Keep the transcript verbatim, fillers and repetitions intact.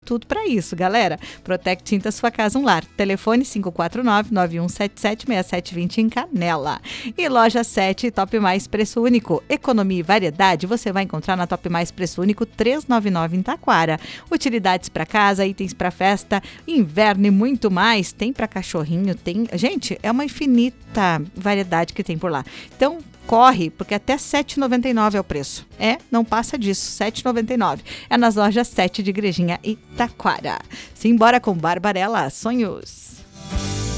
tudo para isso, galera. Protec Tinta, sua casa, um lar. Telefone cinco quatro nove, nove um sete sete, seis sete dois zero em Canela. E Loja sete, Top Mais Preço Único. Economia e variedade você vai encontrar na Top Mais Preço Único trezentos e noventa e nove em Taquara. Utilidades para casa, itens para festa, inverno e muito mais. Tem para cachorrinho, tem... Gente, é uma infinita variedade que tem por lá. Então, corre, porque até sete reais e noventa e nove centavos é o preço. É, não passa disso, sete reais e noventa e nove centavos. É nas lojas sete de Igrejinha e Taquara. Simbora com Barbarella Sonhos.